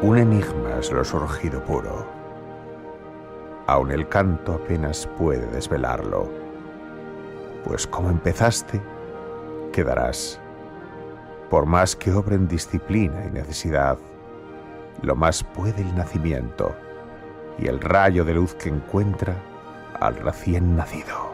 Un enigma es lo surgido puro. Aun el canto apenas puede desvelarlo, pues como empezaste, quedarás. Por más que obren disciplina y necesidad, lo más puede el nacimiento y el rayo de luz que encuentra al recién nacido.